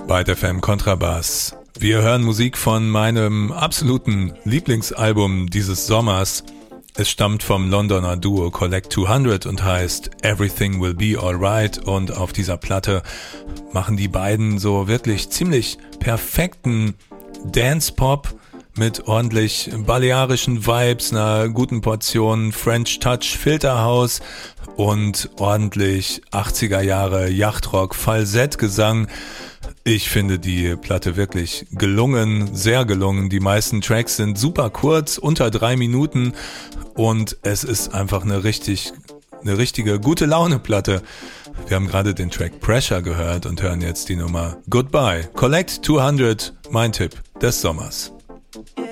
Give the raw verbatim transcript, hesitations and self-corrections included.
Byte F M Kontrabass. Wir hören Musik von meinem absoluten Lieblingsalbum dieses Sommers. Es stammt vom Londoner Duo Collect zweihundert und heißt Everything Will Be Alright, und auf dieser Platte machen die beiden so wirklich ziemlich perfekten Dance-Pop mit ordentlich balearischen Vibes, einer guten Portion French Touch Filterhouse und ordentlich achtziger Jahre Yachtrock Falsettgesang. Ich finde die Platte wirklich gelungen, sehr gelungen. Die meisten Tracks sind super kurz, unter drei Minuten, und es ist einfach eine richtig, eine richtige gute Laune-Platte. Wir haben gerade den Track Pressure gehört und hören jetzt die Nummer Goodbye. Collect zweihundert, mein Tipp des Sommers.